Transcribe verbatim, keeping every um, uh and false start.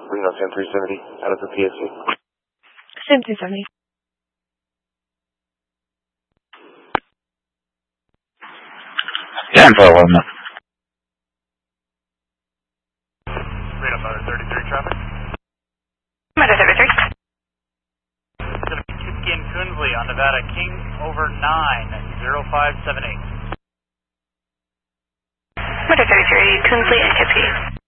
Reno Sam three seventy, out of the P S C. Sam three seventy. Yeah, I'm following up. Reno Mother thirty-three traffic. Mother thirty-three. It's going to be Kipke and Coonsley on Nevada King over nine, zero five seven eight. Mother thirty-three, Coonsley and Kipke.